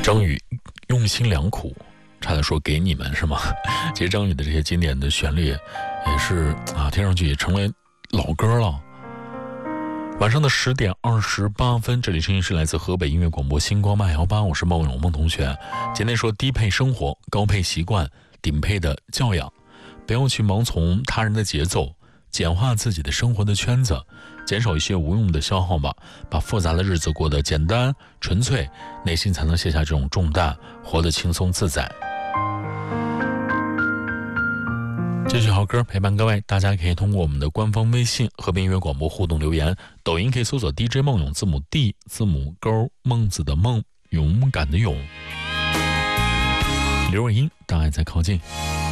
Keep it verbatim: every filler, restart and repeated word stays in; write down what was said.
张宇用心良苦，差点说给你们是吗？其实张宇的这些经典的旋律也是啊，听上去也成为老歌了。晚上的十点二十八分，这里声音是来自河北音乐广播星光慢摇吧，我是孟永孟同学。今天说低配生活，高配习惯，顶配的教养，不要去盲从他人的节奏，简化自己的生活的圈子，减少一些无用的消耗吧，把复杂的日子过得简单纯粹，内心才能卸下这种重担，活得轻松自在。这曲好歌陪伴各位，大家可以通过我们的官方微信河北音乐广播互动留言，抖音可以搜索 D J 梦勇，字母 D 字母勾孟子的孟，勇敢的勇，刘若英，大爱在靠近。